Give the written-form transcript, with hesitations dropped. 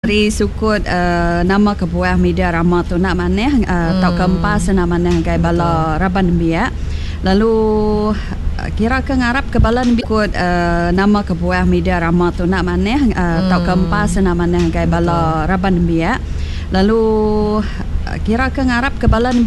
Pri sukut nama kebuah media ramah tu nak maneh tau kempas nak maneh gai bala raban biak. Lalu kira ke ngarap ke bala ikut nama kebuah media ramah tu nak maneh tau kempas nak maneh gai bala raban biak. Lalu kira ke ngarap ke bala